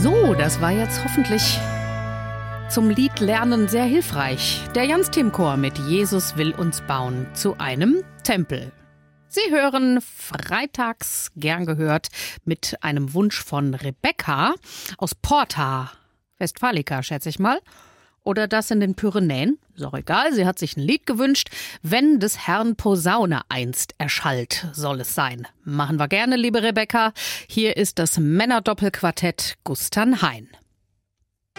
So, das war jetzt hoffentlich zum Liedlernen sehr hilfreich. Der Jans-Themen-Chor mit Jesus will uns bauen zu einem Tempel. Sie hören freitags, gern gehört, mit einem Wunsch von Rebecca aus Porta, Westfalica, schätze ich mal. Oder das in den Pyrenäen, ist auch egal, sie hat sich ein Lied gewünscht. Wenn des Herrn Posaune einst erschallt, soll es sein. Machen wir gerne, liebe Rebecca. Hier ist das Männerdoppelquartett Gustan Hein.